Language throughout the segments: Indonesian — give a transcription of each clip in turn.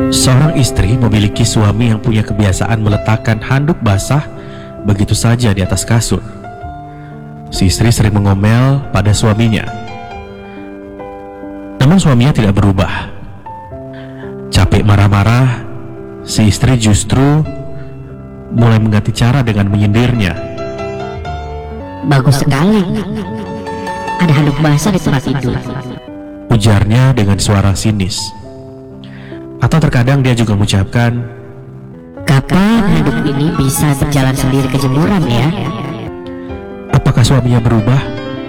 Seorang istri memiliki suami yang punya kebiasaan meletakkan handuk basah begitu saja di atas kasur. Si istri sering mengomel pada suaminya. Namun suaminya tidak berubah. Capek marah-marah, si istri justru mulai mengganti cara dengan menyindirnya. Bagus sekali. Ada handuk basah di tempat tidur. Ujarnya dengan suara sinis. Atau terkadang dia juga mengucapkan, Kapan handuk ini bisa berjalan sendiri ke jemuran ya? apakah suaminya berubah?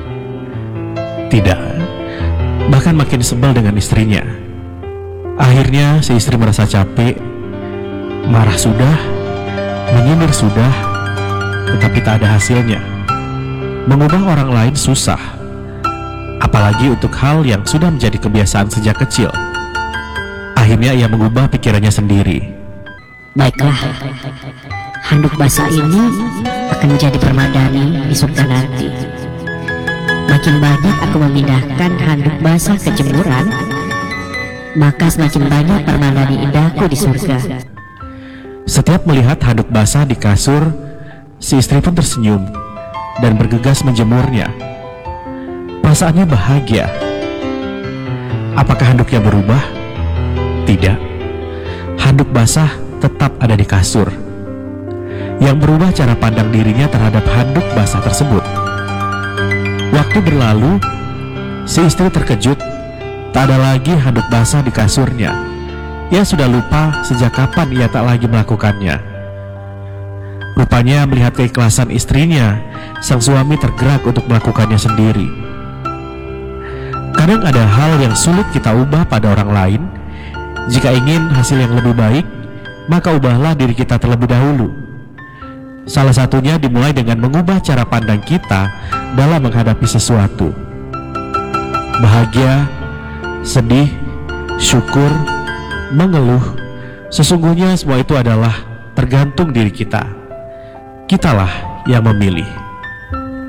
Tidak. Bahkan makin sebel dengan istrinya. Akhirnya si istri merasa capek, marah sudah, menyindir sudah, tetapi tak ada hasilnya. Mengubah orang lain susah, apalagi untuk hal yang sudah menjadi kebiasaan sejak kecil. Akhirnya ia mengubah pikirannya sendiri. Baiklah, handuk basah ini akan menjadi permadani di surga nanti. Makin banyak aku memindahkan handuk basah ke jemuran, maka semakin banyak permadani indahku di surga. Setiap melihat handuk basah di kasur, si istri pun tersenyum dan bergegas menjemurnya. Perasaannya bahagia. Apakah handuknya berubah? Tidak. Handuk basah tetap ada di kasur. Yang berubah cara pandang dirinya terhadap handuk basah tersebut. Waktu berlalu, si istri terkejut. Tak ada lagi handuk basah di kasurnya. Ia sudah lupa sejak kapan ia tak lagi melakukannya. Rupanya melihat keikhlasan istrinya, sang suami tergerak untuk melakukannya sendiri. Kadang ada hal yang sulit kita ubah pada orang lain. Jika ingin hasil yang lebih baik, maka ubahlah diri kita terlebih dahulu. Salah satunya dimulai dengan mengubah cara pandang kita dalam menghadapi sesuatu. Bahagia, sedih, syukur, mengeluh, sesungguhnya semua itu adalah tergantung diri kita. Kitalah yang memilih.